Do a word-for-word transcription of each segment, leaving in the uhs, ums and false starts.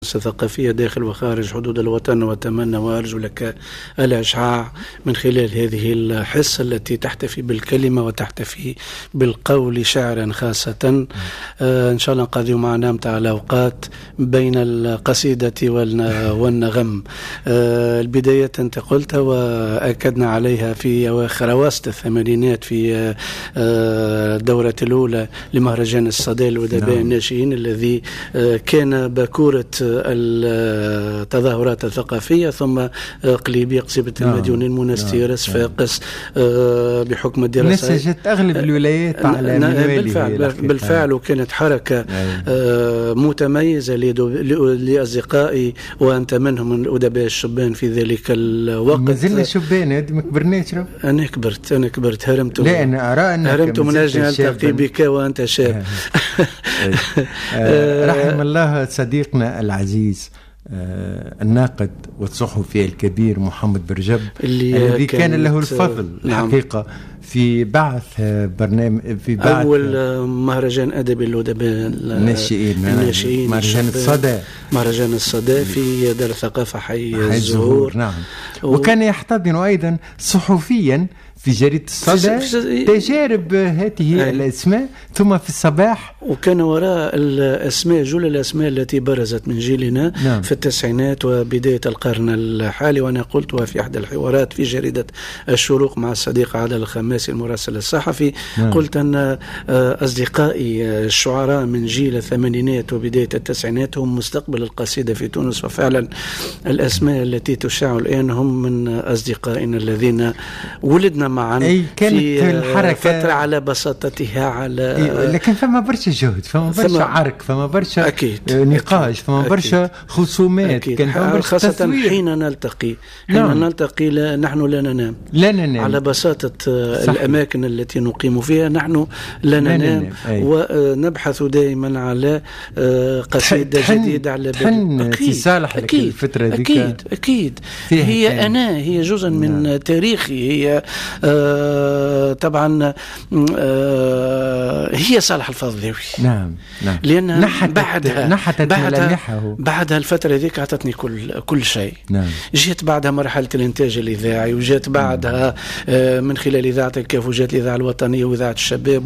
ثقافية داخل وخارج حدود الوطن، وأتمنى وأرجو لك الإشعاع من خلال هذه الحصة التي تحتفي بالكلمة وتحتفي بالقول شعرا خاصة. آه إن شاء الله نقضي معنا متاع الأوقات بين القصيدة والنغم. آه البداية أنت قلت وأكدنا عليها في أواخر أواسط الثمانينات في آه الدورة الأولى لمهرجان الصدى للأدباء الناشئين الذي آه كان باكورة التظاهرات الثقافية، ثم قليبي قصيبة المديون المنستير صفاقس بحكم الدراسة نسجت أغلب الولايات على بالفعل, بالفعل وكانت حركة متميزة لأصدقائي وأنت منهم من الأدباء الشبان في ذلك الوقت. ما زلنا شبان، هذه ما كبرناش. أنا كبرت أنا كبرت هرمت لا أنا أرى أنك هرمت من أجل ألتقي بك وأنت شاب. رحم الله صديقنا العزيز آه الناقد والصحفي الكبير محمد برجب الذي كان له الفضل الحقيقة نعم. في بعث برنامج في بعث أول مهرجان أدبي للأدباء الناشئين الناشئين مهرجان الصدى مهرجان الصدى في دار الثقافة حي, حي الزهور نعم و... وكان يحتضن أيضا صحفيا في جريدة الصدى تجارب هذه الأسماء، ثم في الصباح وكان وراء الأسماء جل الأسماء التي برزت من جيلنا نعم. في التسعينات وبداية القرن الحالي. وأنا قلتها في أحد الحوارات في جريدة الشروق مع الصديق عادل الخماسي المراسل الصحفي نعم. قلت أن أصدقائي الشعراء من جيل الثمانينات وبداية التسعينات هم مستقبل القصيدة في تونس، وفعلا الأسماء التي تشاع الآن هم من أصدقائنا الذين ولدنا معا في الحركة فترة على بساطتها على إيه لكن فما برشا جهد، فما برشا عرك، فما برشا أكيد نقاش، فما برشا خصومات، كان فما برشا خاصة تصوير. حين نلتقي حين نعم. نلتقي لا نحن لا ننام لا ننام على بساطة صحيح. الأماكن التي نقيم فيها نحن لا ننام, لا ننام. ونبحث دائما على قصيدة تحن جديدة على تحن في صالح أكيد. الفترة دي أكيد أكيد هي كان. أنا هي جزء من نعم. تاريخي، هي آه طبعا آه هي صالح الفضلاوي نعم نعم لأن نحتت بعدها نحتت بعدها, بعدها الفترة ذيك أعطتني كل كل شيء نعم. جيت بعدها مرحلة الإنتاج الإذاعي، وجات بعدها آه من خلال إذاعة الكاف، وجات الإذاعة الوطنية وإذاعة الشباب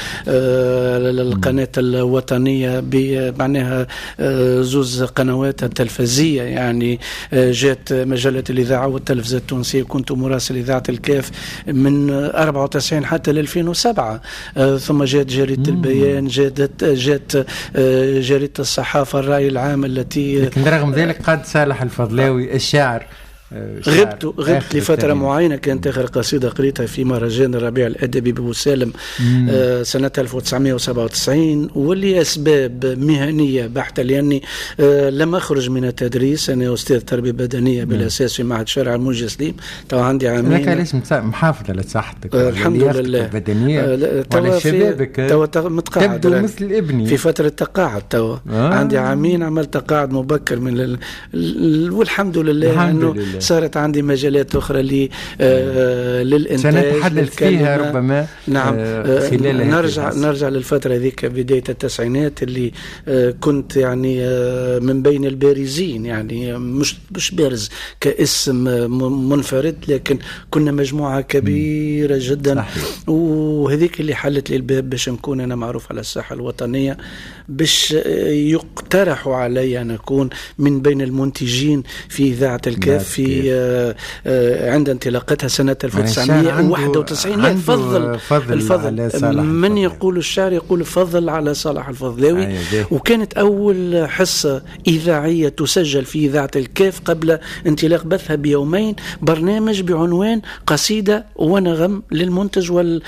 والقناة آه الوطنية بمعناها آه زوز قنوات التلفزية، يعني آه جات مجلة الإذاعة والتلفزة التونسية، كنت مراسل إذاعة الكاف من أربعة وتسعين حتى ل ألفين وسبعة. آه ثم جاءت جريدة البيان، جاءت جاءت آه جريدة الصحافة الرأي العام التي لكن رغم ذلك قد صالح الفضلاوي الشاعر غبت غبت لفترة معينة. كانت آخر قصيدة قريتها في مهرجان الربيع الأدبي ببوسالم آه سنة ألف وتسعمائة وسبعة وتسعين، واللي أسباب مهنية بحتة، لأني آه لم أخرج من التدريس. أنا أستاذ تربية بدنية بالأساس في معهد شارع الموجي سليم، تو عندي عامين. لك ليش محافظة على صحتك آه الحمد لله البدنية آه وعلى شبابك تبدو مثل الابن في فترة تقاعد. تو آه. عندي عامين عملت تقاعد مبكر من ال... والحمد لله الحمد أنه لله. صارت عندي مجالات أخرى لي آه للإنتاج سنتحدث فيها ربما نعم آه خلال نرجع نرجع للفترة ذيك بداية التسعينات اللي آه كنت يعني آه من بين البارزين، يعني مش مش بارز كاسم منفرد، لكن كنا مجموعة كبيرة م. جدا صحيح. وهذيك اللي حلت لي الباب باش نكون أنا معروف على الساحة الوطنية، باش يقترحوا علي أن أكون من بين المنتجين في إذاعة الكاف في آه آه عند انطلاقتها سنة ألف وتسعمائة وواحد وتسعين. لا فضل فضل الفضل من يقول الشعر يقول فضل على صالح الفضلاوي. وكانت أول حصة إذاعية تسجل في إذاعة الكاف قبل انطلاق بثها بيومين، برنامج بعنوان قصيدة ونغم للمنتج وال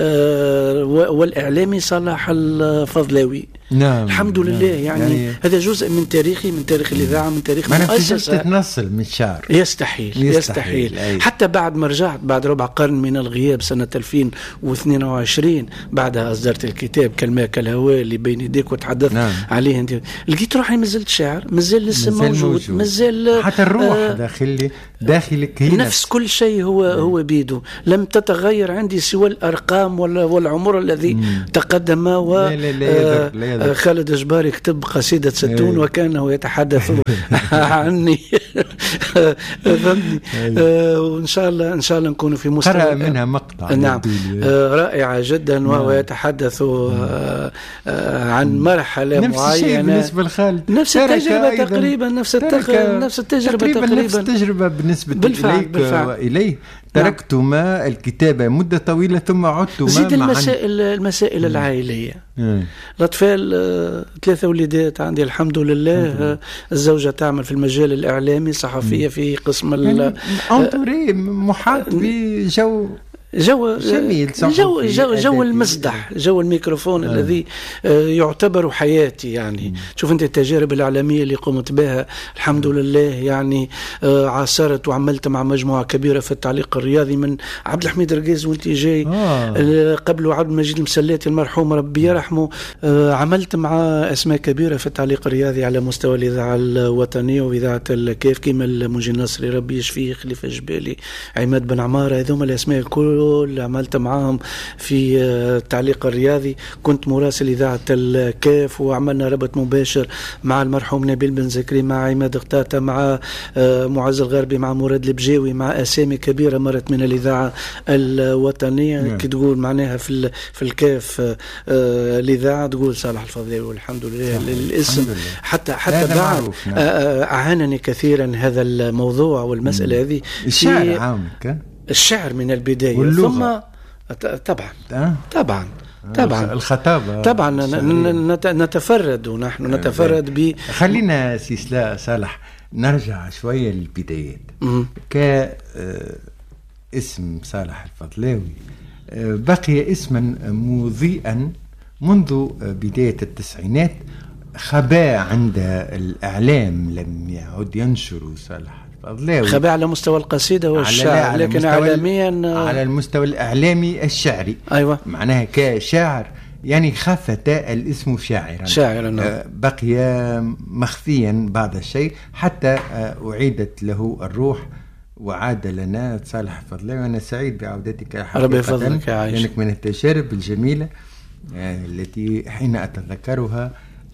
آه والإعلامي صالح الفضلاوي. نعم الحمد نعم لله يعني, يعني هذا جزء من تاريخي، من تاريخ الإذاعة، من تاريخ مؤسسة. تتنصل من الشعر يستحيل يستحيل, يستحيل. أي. حتى بعد ما رجعت بعد ربع قرن من الغياب سنة ألفين واثنين وعشرين، بعدها أصدرت الكتاب كالماء كالهواء اللي بين يديك وتحدثت نعم. عليه انت، لقيت روحي مازلت شاعر، مازال لسه موجود، مازال حتى الروح آه داخلي داخلك هي نفس كل شيء هو مم. هو بيده، لم تتغير عندي سوى الأرقام والعمر الذي مم. تقدم و لا لا لا يضر, لا يضر. خالد جباري كتب قصيدة ستون وكأنه يتحدث عني. فهمني. وإن شاء الله إن شاء الله نكون في مستوى. قرأ منها مقطع. نعم رائعة جدا، وهو يتحدث عن مرحلة نفس معينة. بالنسبة لخالد نفس التجربة تقريبا، نفس التجربة نفس التجربة تقريبا, تقريبا نفس التجربة بالنسبة بالفعل إليك بالفعل. وإليه تركتما نعم. الكتابة مدة طويلة ثم عدتما. زيد المسائل المسائل العائلية. مم. الأطفال ثلاثة وليدات عندي الحمد لله. الزوجة تعمل في المجال الإعلامي، صحفية في قسم ال أنطوري محاط بجو جو جميل، جو جو, جو المسدح، جو الميكروفون آه. الذي يعتبر حياتي يعني. مم. شوف انت التجارب الاعلاميه اللي قمت بها الحمد لله يعني. عاصرت وعملت مع مجموعه كبيره في التعليق الرياضي، من عبد الحميد رقيز وانت جاي آه. قبله عبد المجيد المسلاتي المرحوم ربي يرحمه. عملت مع اسماء كبيره في التعليق الرياضي على مستوى الاذاعه الوطنيه واذاعه الكيف، كيما المجي النصري ربي يشفيه، خليفه الجبالي، عماد بن عماره، هذوما الاسماء الكل اللي عملت معاهم في التعليق الرياضي. كنت مراسل إذاعة الكاف وعملنا ربط مباشر مع المرحوم نبيل بن زكري، مع عماد قتاتة، مع معز الغربي، مع مراد البجاوي، مع أسامي كبيرة مرت من الإذاعة الوطنية. كي تقول معناها في في الكاف الإذاعة تقول صالح الفضلاوي، والحمد لله للاسم. حتى حتى بعد أعانني كثيرا هذا الموضوع والمسألة هذه. الشعر عامك الشعر من البداية ثم طبعا أه؟ طبعا طبعا الخطابة طبعا نتفرد ونحن نتفرد ب. خلينا سيسلا صالح نرجع شوية للبدايات. كاسم صالح الفضلاوي بقي اسما مضيئا منذ بداية التسعينات، خباء عند الإعلام، لم يعد ينشر صالح الفضلاوي. خباء على مستوى القصيدة والشعر، لكن إعلاميا على المستوى الإعلامي الشعري. أيوة. معناها كشاعر يعني خفت الاسم شاعرا شاعرا بقي مخفيا بعض الشيء حتى أعيدت له الروح وعاد لنا صالح الفضلاوي. وأنا سعيد بعودتك حقيقة، لأنك من التجارب الجميلة التي حين أتذكرها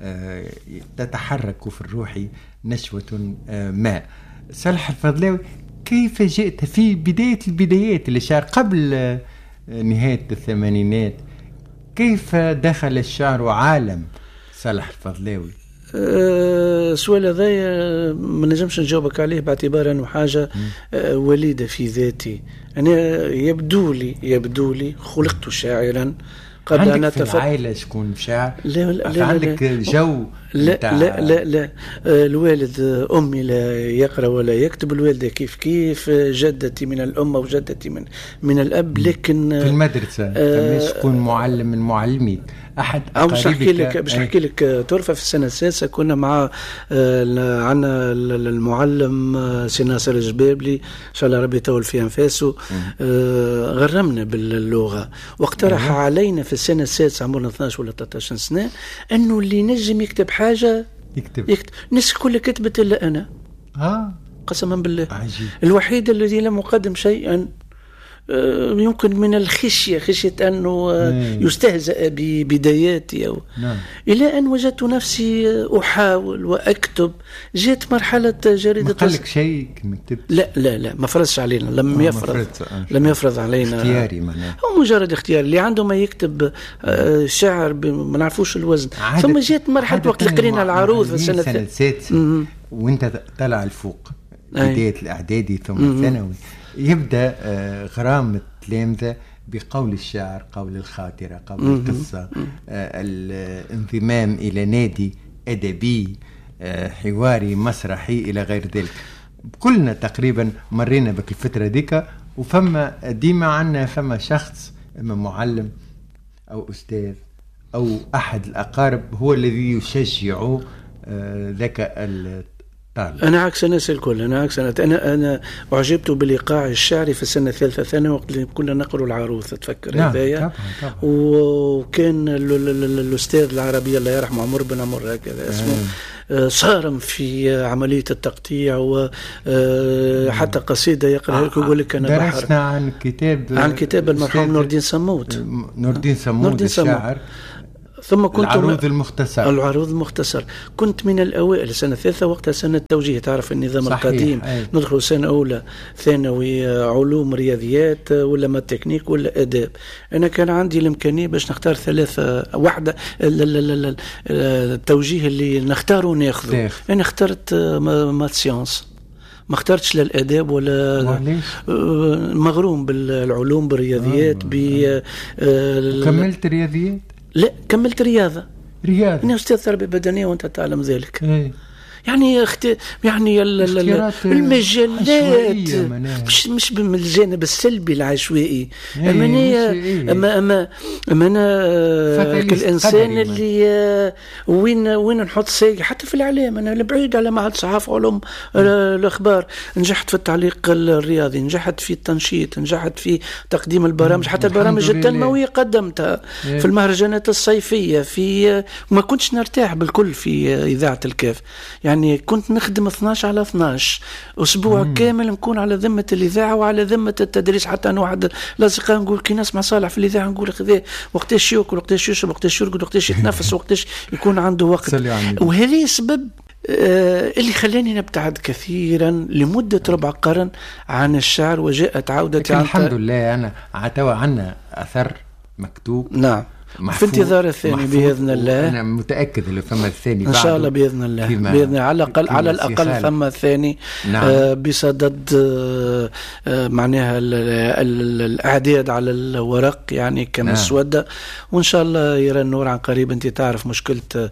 تتحرك في الروح نشوة ما. صالح الفضلاوي، كيف جئت في بداية البدايات للشعر قبل نهاية الثمانينات؟ كيف دخل الشعر عالم صالح الفضلاوي؟ أه سؤال هذا ما نجمش نجاوبك عليه باعتبار انه حاجه أه وليده في ذاتي. انا يبدو لي يبدو لي خلقت شاعرا قبل أن أتفق. عندك في العائلة شكون شاعر؟ لا لا لا عندك لا جو؟ لا لا لا لا الوالد أمي لا يقرأ ولا يكتب، الوالدة كيف كيف، جدتي من الأم وجدتي من من الأب. لكن في المدرسة آه شكون معلم من معلمين؟ أحد باش نحكي لك باش نحكي لك طرفة في السنة السادسة كنا مع آه عنا المعلم سي ناصر الجبابلي إن شاء الله ربي يطول في أنفاسه. آه غرمنا باللغة واقترح علينا في السنة السادسة عمرنا اثناش ولا ثلاثة عشر سنة أنه اللي نجم يكتب حاجة يكتب, يكتب. الناس كل كتبت إلا أنا. آه. قسما بالله عجيب. الوحيد الذي لم أقدم شيئا يمكن من الخشية، خشية أنه يستهزأ ببداياتي أو نعم. إلى أن وجدت نفسي أحاول وأكتب. جاءت مرحلة جريدة ما قال لك شيء كتبت؟ لا لا لا ما فرضش علينا، لم يفرض لم يفرض علينا اختياري معناه، هو مجرد اختيار. اللي عنده ما يكتب شعر ما نعرفوش الوزن. ثم جاءت مرحلة وقت قرينا العروض في السنة السادسة وانت طلع الفوق بداية الإعدادي ثم الثانوي، يبدأ غرام التلامذة بقول الشعر، قول الخاطرة، قول القصة، الانضمام إلى نادي أدبي، حواري، مسرحي، إلى غير ذلك. كلنا تقريبا مرينا بك الفترة ذيك، وفما ديما عنا فما شخص إما معلم أو أستاذ أو أحد الأقارب هو الذي يشجع ذاك الطالب. أنا عكس الناس الكل، أنا عكس أنا أنا, أنا أعجبت بالإيقاع الشعري في السنة الثالثة ثانوي وقت اللي كنا نقرأ العروض تفكر نعم هذايا. وكان الأستاذ العربي الله يرحمه عمر بن عمر هكذا اسمه آه. صارم في عملية التقطيع وحتى قصيدة يقرأ لك يقول لك أنا بحر. درسنا عن كتاب عن كتاب المرحوم نور الدين صمود نور الدين صمود الشاعر ثم كنت العروض المختصر العروض المختصر كنت من الأوائل سنة ثالثة، وقتها سنة توجيه، تعرف النظام القديم ندخل سنة أولى ثانوي علوم رياضيات ولا ما تكنيك ولا أداب. أنا كان عندي الإمكانية باش نختار ثلاثة واحدة التوجيه اللي نختاره ناخذه. أنا اخترت مات سيانس، ما اخترتش لا الاداب ولا مغروم بالعلوم بالرياضيات. ب كملت رياضيات؟ لا كملت رياضه. رياضه انا استاذ تربيه بدنيه وانت تعلم ذلك. ايه. يعني اخت... يعني المجالات مش مش بالجانب السلبي العشوائي. ايه اما انا ايه اما اما اما انا كالانسان اللي وين وين نحط ساقي حتى في الاعلام. انا بعيد على معهد صحافه علوم الاخبار، نجحت في التعليق الرياضي، نجحت في التنشيط، نجحت في تقديم البرامج، حتى البرامج التنمويه قدمتها في المهرجانات الصيفيه. في ما كنتش نرتاح بالكل في اذاعه الكاف، يعني كنت نخدم اثناش على اثناش أسبوع مم. كامل نكون على ذمة الإذاعة وعلى ذمة التدريس. حتى أنا واحد الأصدقاء نقول كي نسمع صالح في الإذاعة نقول خذيه وقتاش يأكل وقتاش يشرب وقتاش يرقد وقتاش يتنفس وقتاش يكون عنده وقت. وهذه سبب آه اللي خلاني نبتعد كثيرا لمدة ربع قرن عن الشعر، وجاءت عودتي عن الحمد لله. أنا عتوى عنا أثر مكتوب. نعم في انتظار الثاني بإذن الله. أنا متأكد اللي فما الثاني إن شاء الله بإذن الله بإذن الله. على الأقل على الأقل ثم الثاني. نعم. آه بصدد آه آه معناها ال ال الأعداد على الورق يعني كمسودة. نعم. وإن شاء الله يرى النور عن قريب. أنت تعرف مشكلة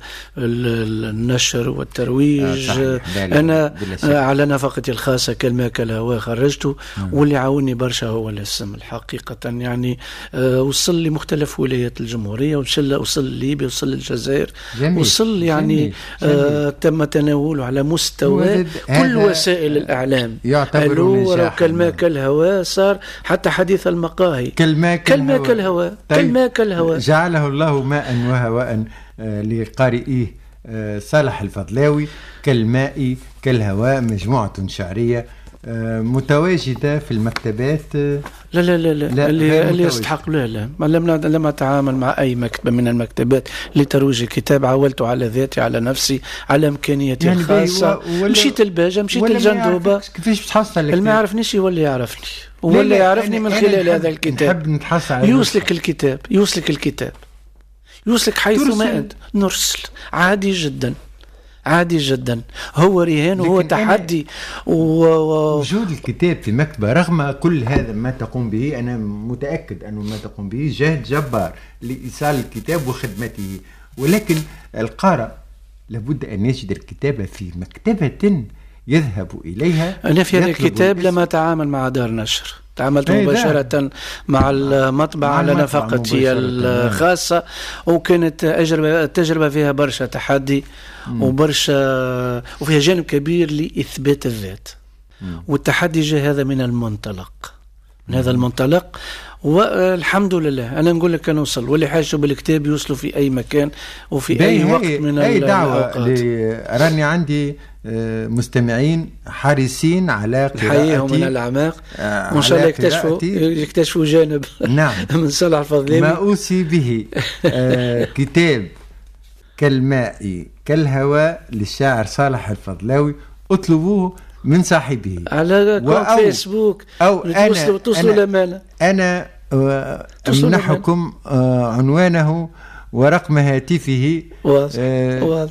النشر والترويج. آه أنا آه على نفقتي الخاصة كلمة كالهواء خرجته. نعم. واللي عاوني برشا هو الاسم الحقيقة. يعني آه وصل لي مختلف ولايات الجمهورية، وصل وصل ليبيا، وصل للجزائر، وصل يعني جميل. جميل. آه تم تناوله على مستوى كل وسائل الإعلام. يعتبر كالماء كالهواء، صار حتى حديث المقاهي كالماء كالهواء كالهواء طيب. كالماء كالهواء جعله الله ماء وهواء آه لقارئيه آه صالح الفضلاوي. كالماء كالهواء مجموعة شعرية آه متواجدة في المكتبات. آه لا لا لا, لا. لا اللي, اللي يستحق. لا لا لم لم أتعامل مع أي مكتبة من المكتبات لترويج الكتاب. عولت على ذاتي على نفسي على إمكانياتي يعني الخاصة. مشيت الباجة، مشيت الجندوبة. كيفاش بتحصل اللي ما يعرفنيش ولا يعرفني ولا يعرفني من خلال هذا الكتاب. يوصلك الكتاب يوصلك الكتاب يوصلك حيث ما أنت. نرسل عادي جدا عادي جدا. هو رهان وهو تحدي. وجود الكتاب في مكتبة رغم كل هذا ما تقوم به، أنا متأكد أنه ما تقوم به جهد جبار لإيصال الكتاب وخدمته، ولكن القارئ لابد أن يجد الكتاب في مكتبة يذهب إليها. أنا في هذا الكتاب لما أتعامل مع دار نشر، تعاملت مباشرة مع المطبعة على نفقتي الخاصة، وكانت أجربة تجربة فيها برشا تحدي مم. وبرشا وفيها جانب كبير لإثبات الذات. مم. والتحدي جاء هذا من المنطلق من هذا المنطلق والحمد لله. أنا نقول لك أنا وصل، واللي حاجة بالكتاب يوصلوا في أي مكان وفي أي وقت من أي دعوة. راني عندي مستمعين حريصين على قراءتي من الأعماق، آه وإن شاء الله يكتشفوا يكتشفوا جانب نعم من صالح الفضلاوي ما أوصي به. آه كتاب كالماء كالهواء للشاعر صالح الفضلاوي، اطلبوه من صاحبه على أو فيسبوك أو أنا توصلوا لمانا. أنا أمنحكم آه عنوانه ورقم هاتفه. واضح. آه واضح.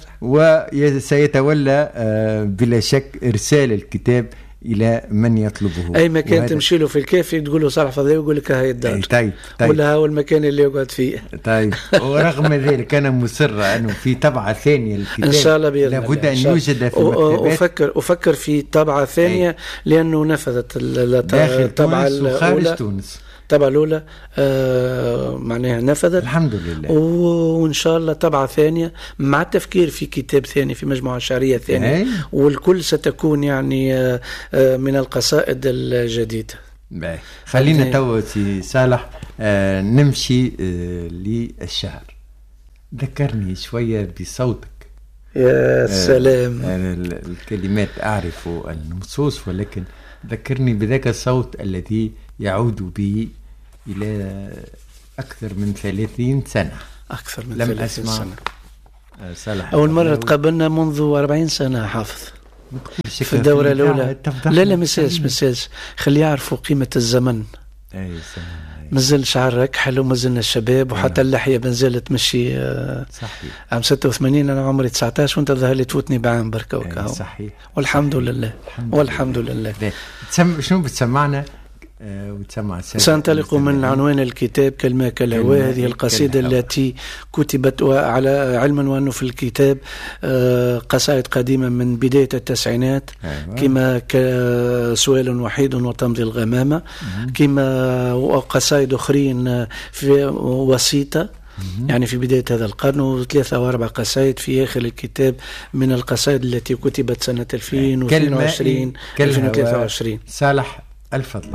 وسيتولى آه بلا شك إرسال الكتاب إلى من يطلبه. أي مكان تمشي له في الكافي تقول له صالح فضلاوي يقول لك هاي الدار. طيب طيب. ولا هو المكان اللي يقعد فيه. طيب. ورغم ذلك أنا مصر أنه في طبعة ثانية الكتاب إن شاء الله بإذن الله لابد أن يوجد في المكتبات. أفكر أفكر في طبعة ثانية. أي. لأنه نفذت الطبعة الأولى تونس. الطبعة الأولى آه معناها نفذت الحمد لله، وإن شاء الله طبعة ثانية مع التفكير في كتاب ثاني في مجموعة شعرية ثانية. أي. والكل ستكون يعني آه آه من القصائد الجديدة. باي. خلينا تو سي صالح آه نمشي آه للشعر. ذكرني شوية بصوتك. يا سلام. آه الكلمات أعرف النصوص، ولكن ذكرني بذاك الصوت الذي يعود به إلى أكثر من ثلاثين سنة. أكثر من ثلاثين سنة. صالح أول مرة تقابلنا منذ أربعين سنة حافظ في الدورة الأولى. لا لا مساج مساج خلي يعرفوا قيمة الزمن. أي مازال شعرك حلو، مازلنا الشباب، وحتى اللحية مازالت تمشي. صحيح. عام ستة وثمانين أنا عمري تسعة عشر وأنت ظهر لي تفوتني بعام بركة. صحيح. والحمد صحيح. لله الحمد والحمد لله. لله. شنو بتسمعنا؟ أه وتسمع سننطلق من عنوان الكتاب كلمة كالهواء. هذه القصيدة كالهواء. التي كتبت على علما وأنه في الكتاب أه قصائد قديمة من بداية التسعينات. أيوة. كما سؤال وحيد وتمضي الغمامة. مم. كما قصائد أخرين في وسيطة يعني في بداية هذا القرن، وثلاثة وأربع قصائد في آخر الكتاب من القصائد التي كتبت سنة ألفين واثنين وعشرين ألفين وثلاثة وعشرين. صالح الفضل.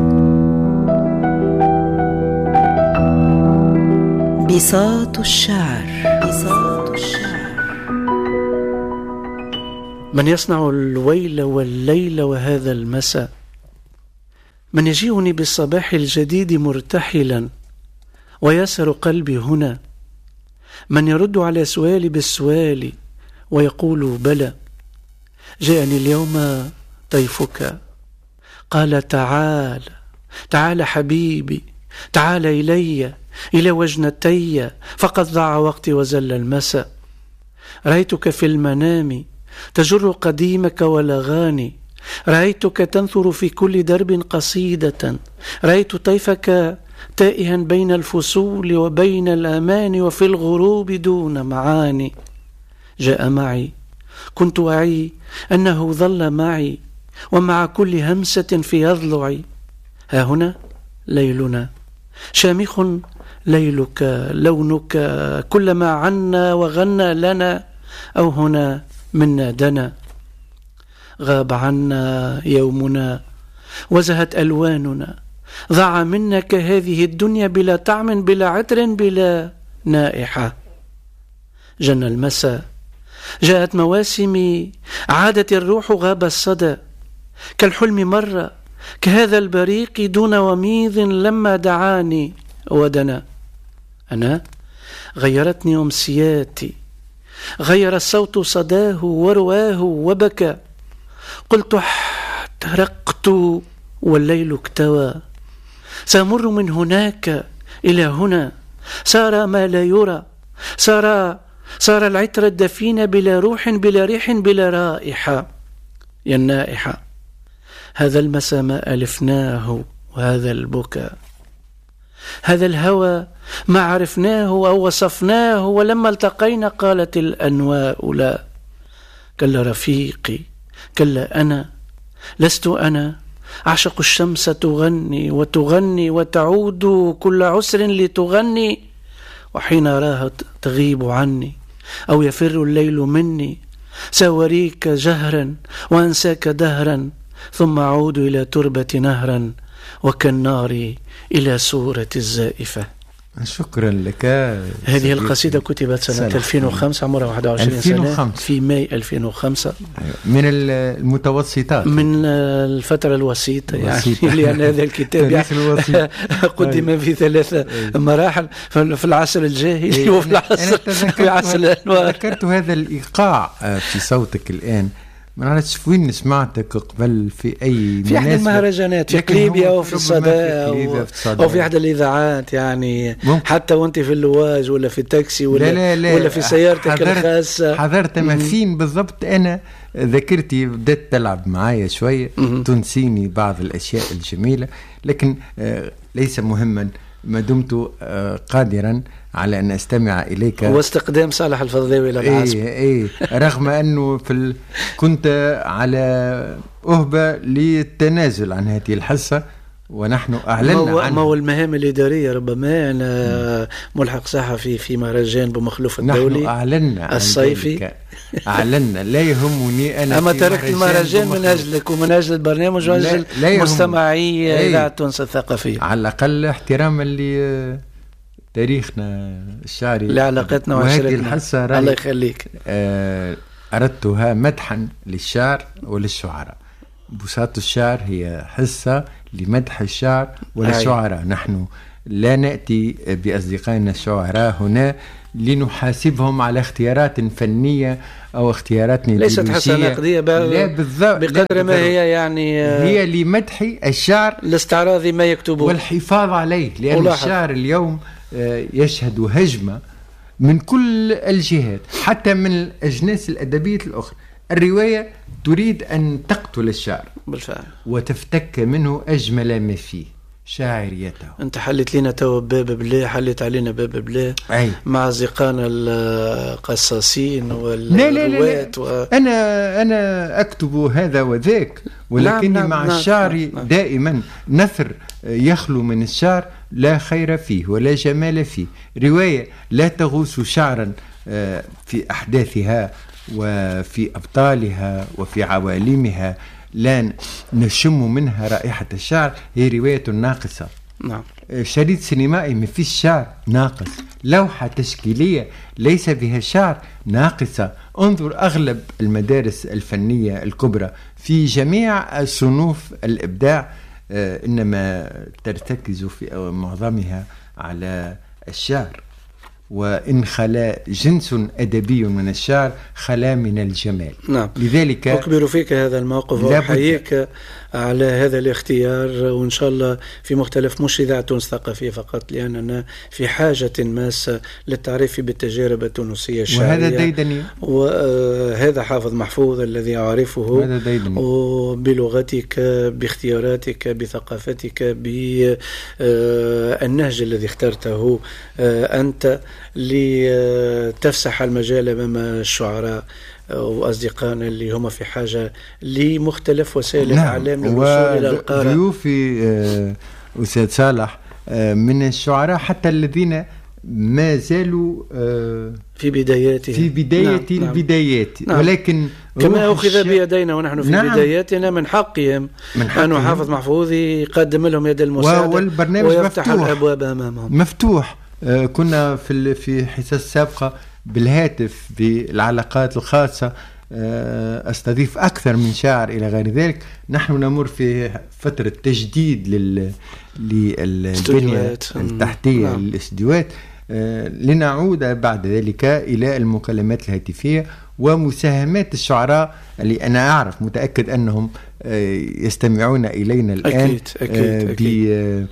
بساط الشعر. بساط الشعر. من يصنع الويل والليل وهذا المساء، من يجيئني بالصباح الجديد مرتحلا ويسر قلبي هنا، من يرد على سؤالي بالسؤال ويقول بلى. جاءني اليوم طيفك قال تعال تعال حبيبي تعال إلي إلى وجنتي فقد ضاع وقتي وزل المساء. رأيتك في المنام تجر قديمك والأغاني، رأيتك تنثر في كل درب قصيدة، رأيت طيفك تائها بين الفصول وبين الأمان وفي الغروب دون معاني. جاء معي كنت أعي أنه ظل معي ومع كل همسة في أضلعي. ها هنا ليلنا شامخ ليلك لونك كلما عنا وغنى لنا، أو هنا منا دنا. غاب عنا يومنا وزهت ألواننا، ضاع منك هذه الدنيا بلا طعم بلا عطر بلا نائحة. جن المساء جاءت مواسمي، عادت الروح غاب الصدى، كالحلم مرة كهذا البريق دون وميض لما دعاني ودنا. أنا غيرتني أمسياتي، غير الصوت صداه ورواه وبكى، قلت احترقت والليل اكتوى. سأمر من هناك إلى هنا، صار ما لا يرى، صار صار العطر الدفين بلا روح بلا ريح بلا رائحة. يا النائحة هذا المساء ما ألفناه، وهذا البكاء هذا الهوى ما عرفناه أو وصفناه، ولما التقينا قالت الأنواء لا. كلا رفيقي كلا أنا لست أنا، أعشق الشمس تغني وتغني وتعود كل عسر لتغني، وحين أراها تغيب عني أو يفر الليل مني، سأوريك جهرا وأنساك دهرا، ثم أعود إلى تربة نهرا وكالنار إلى صورة الزائفة. شكرا لك. هذه القصيدة كتبت سنة ألفين وخمسة، عمرها واحد وعشرين سنة، في ماي ألفين وخمسة. من المتوسطات، من الفترة الوسيطة يعني، لأن هذا الكتاب يعني قدم في ثلاثة مراحل، في العصر الجاهلي وفي العصر في عصر الأنوار. ذكرت هذا الإيقاع في صوتك الآن، ما نعرفش وين سمعتك قبل في أي في أحد المهرجانات في قليبيا أو في الصدى أو, أو في أحد الإذاعات يعني، ممكن. حتى وأنت في اللواج ولا في التاكسي ولا, لا لا لا ولا في سيارتك حضرت الخاصة. حضرت ما فين بالضبط. أنا ذاكرتي بدأت تلعب معايا شوية، تنسيني بعض الأشياء الجميلة، لكن ليس مهما ما دمت قادرا على أن أستمع إليك. هو استقدام صالح الفضلاوي إلى العزف. إيه إيه رغم أنه في ال... كنت على أهبة للتنازل عن هذه الحصة، ونحن أعلنا عنها. ما هو المهام الإدارية ربما. أنا ملحق صحفي في مهرجان بمخلوف الدولي، نحن أعلنا الصيفي، أعلنا. لا يهمني أنا، أما تركت المهرجان من أجلك ومن أجل البرنامج وأجل مستمعي إذاعة تونس الثقافية، على الأقل احتراما ل تاريخنا الشعري لعلاقتنا وعشرتنا. الله يخليك. آه أردتها مدحا للشعر وللشعراء. بساط الشعر هي حصة لمدح الشعر وللشعراء. نحن لا نأتي بأصدقائنا الشعراء هنا لنحاسبهم على اختيارات فنية أو اختيارات ليست حسنة نقدية لا بالضبط، بقدر ما هي يعني هي لمدح الشعر لاستعراض ما يكتبون والحفاظ عليه، لأن ولاحظ. الشعر اليوم يشهد هجمة من كل الجهات حتى من الأجناس الأدبية الأخرى. الرواية تريد أن تقتل الشعر بالفعل وتفتك منه أجمل ما فيه شاعريته. أنت حلت لنا تو باب بلا، حلت علينا باب بلا أي. مع زقانا القصاصين والرواة و... أنا أنا أكتب هذا وذاك، ولكني نعم مع نعم الشعر نعم نعم. دائما نثر يخلو من الشعر لا خير فيه ولا جمال فيه. رواية لا تغوص شعرا في أحداثها وفي أبطالها وفي عوالمها، لا نشم منها رائحة الشعر، هي رواية ناقصة. نعم. شريط سينمائي ما فيش شعر ناقص، لوحة تشكيلية ليس بها شعر ناقصة. انظر أغلب المدارس الفنية الكبرى في جميع صنوف الإبداع إنما ترتكز في معظمها على الشعر، وإن خلا جنس أدبي من الشعر خلا من الجمال. نعم. لذلك أكبر فيك هذا الموقف وأحييك على هذا الاختيار، وإن شاء الله في مختلف مش إذاعة تونس ثقافية فقط، لأننا في حاجة ماسة للتعريف بالتجارب التونسية الشعرية. وهذا ديدني، وهذا حافظ محفوظ الذي أعرفه، بلغتك باختياراتك بثقافتك بالنهج الذي اخترته أنت لتفسح المجال أمام الشعراء وأصدقائنا اللي هم في حاجة لمختلف وسائل الإعلام للوصول إلى القارئ. وضيوفي أستاذ صالح من الشعراء حتى الذين ما زالوا في بداياتهم في بداية نعم البدايات نعم. ولكن كما أخذ بيدينا ونحن في نعم. بداياتنا من حقهم أن حافظ محفوظ يقدم لهم يد المساعدة ويفتح مفتوح. الأبواب أمامهم مفتوح. كنا في في حصص سابقة بالهاتف بالعلاقات الخاصة أستضيف أكثر من شاعر إلى غير ذلك. نحن نمر في فترة تجديد لل للبنية التحتية نعم. للاستديوهات، لنعود بعد ذلك إلى المكالمات الهاتفية ومساهمات الشعراء اللي أنا أعرف متأكد أنهم يستمعون إلينا الآن أكيد أكيد أكيد.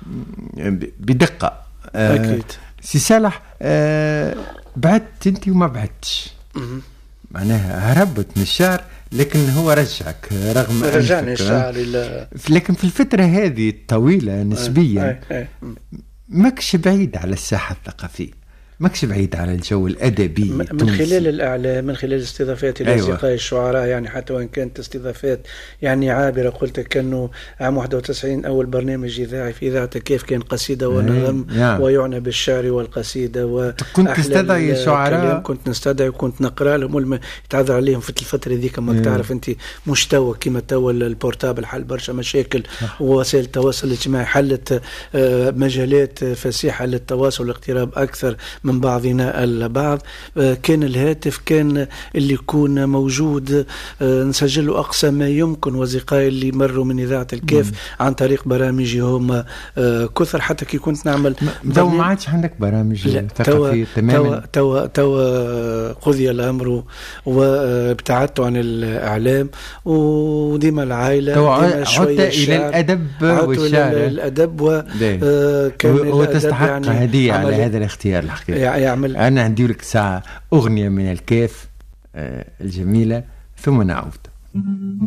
بدقة. أكيد. سي صالح أه بعدت أنت وما بعدتش، معناها هربت من الشعر لكن هو رجعك رغم رجعني الشعر إلى، لكن في الفترة هذه الطويلة نسبيا ماكش بعيد على الساحة الثقافية، ماكش بعيد على الجو الأدبي من التونسي. خلال الإعلام، من خلال استضافات الأصدقاء أيوة. الشعراء، يعني حتى وإن كانت استضافات يعني عابرة. قلت كأنه عام واحد وتسعين أول برنامج إذاعي في إذاعة كيف كان قصيدة ونغم يعني. ويعنى بالشعر والقصيدة وكنت تستدعي شعراء، كنت نستدعي وكنت نقرأ لهم يتعذر عليهم في الفترة ذيك. ما تعرف أنت مش توا كما توا البورتابل حل برشا مشاكل ووسائل التواصل الاجتماعي حلت مجالات فسيحة للتواصل والاقتراب أكثر من بعضنا البعض. كان الهاتف كان اللي يكون موجود نسجل أقصى ما يمكن، وزقائي اللي مروا من إذاعة الكيف عن طريق برامجهم كثر، حتى كي كنت نعمل تو ما عادش عندك برامج ثقافية تماما. توا توا قضي الأمر وابتعدت عن الإعلام وديما العائلة ديما شوية إلى الأدب والشعر الأدب وكان وتستحق يعني هدية على هذا الاختيار الحقيقي. يعمل. أنا عندي لك ساعة أغنية من الكيف الجميلة ثم نعود.